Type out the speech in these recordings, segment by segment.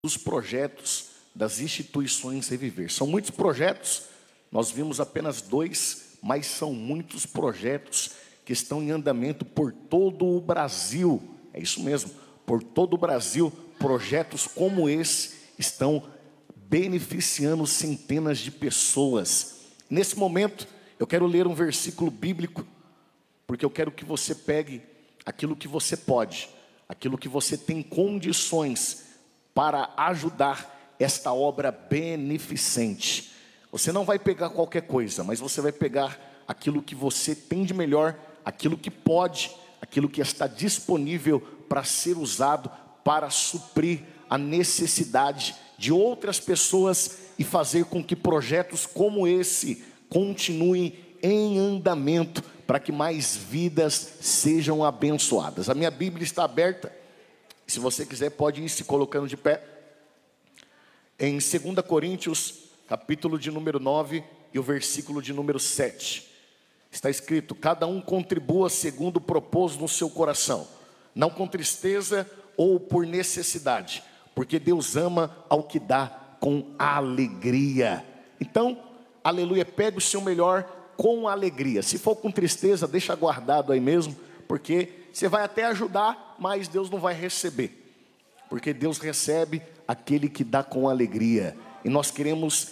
dos projetos das instituições Reviver. São muitos projetos, nós vimos apenas 2, mas são muitos projetos que estão em andamento por todo o Brasil. É isso mesmo, por todo o Brasil, projetos como esse estão beneficiando centenas de pessoas. Nesse momento, eu quero ler um versículo bíblico, porque eu quero que você pegue aquilo que você pode, aquilo que você tem condições para ajudar esta obra beneficente. Você não vai pegar qualquer coisa, mas você vai pegar aquilo que você tem de melhor, aquilo que pode, aquilo que está disponível para ser usado para suprir a necessidade de outras pessoas e fazer com que projetos como esse continuem em andamento, para que mais vidas sejam abençoadas. A minha Bíblia está aberta, se você quiser pode ir se colocando de pé, em 2 Coríntios, capítulo de número 9 e o versículo de número 7. Está escrito: cada um contribua segundo propôs no seu coração, não com tristeza ou por necessidade, porque Deus ama ao que dá com alegria. Então, aleluia, pegue o seu melhor com alegria. Se for com tristeza, deixa guardado aí mesmo, porque você vai até ajudar, mas Deus não vai receber, porque Deus recebe aquele que dá com alegria. E nós queremos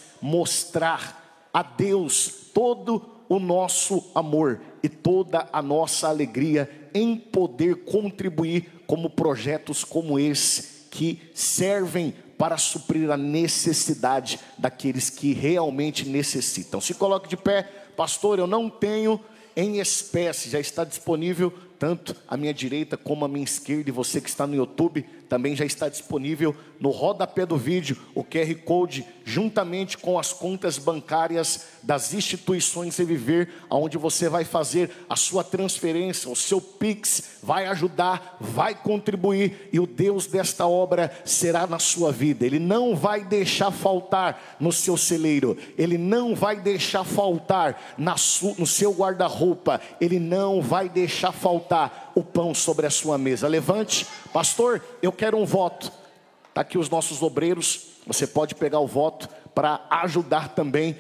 mostrar a Deus todo o nosso amor e toda a nossa alegria em poder contribuir como projetos como esse, que servem para suprir a necessidade daqueles que realmente necessitam. Se coloque de pé. Pastor, eu não tenho em espécie, já está disponível tanto à minha direita como à minha esquerda, e você que está no YouTube, também já está disponível no rodapé do vídeo, o QR Code, juntamente com as contas bancárias das instituições Reviver, onde você vai fazer a sua transferência, o seu Pix, vai ajudar, vai contribuir, e o Deus desta obra será na sua vida. Ele não vai deixar faltar no seu celeiro, Ele não vai deixar faltar no seu guarda-roupa, Ele não vai deixar faltar o pão sobre a sua mesa. Levante. Pastor, eu quero um voto. Está aqui os nossos obreiros, você pode pegar o voto para ajudar também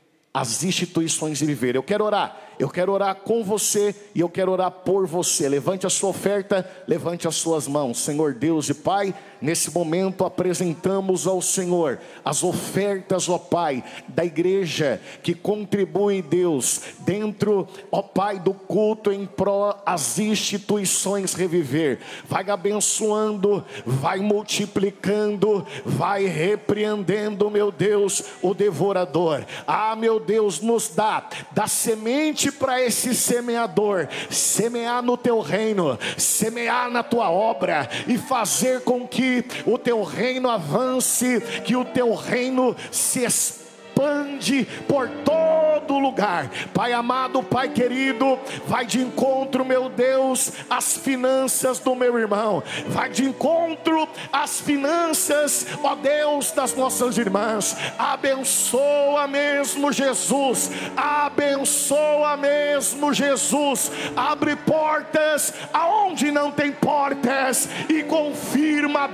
as instituições Reviver. Eu quero orar com você e eu quero orar por você. Levante a sua oferta, levante as suas mãos. Senhor Deus e Pai, nesse momento apresentamos ao Senhor as ofertas, ó Pai, da igreja que contribui, Deus, dentro, ó Pai, do culto em pró às instituições Reviver. Vai abençoando, vai multiplicando, vai repreendendo, meu Deus, o devorador. Ah, meu Deus, nos dá semente para esse semeador, semear no teu reino, semear na tua obra e fazer com que o teu reino avance, que o teu reino se expande por todo lugar. Pai amado, Pai querido, vai de encontro, meu Deus, às finanças do meu irmão, vai de encontro às finanças, ó Deus, das nossas irmãs. Abençoa mesmo, Jesus, abençoa mesmo, Jesus. Abre portas aonde não tem portas e confirma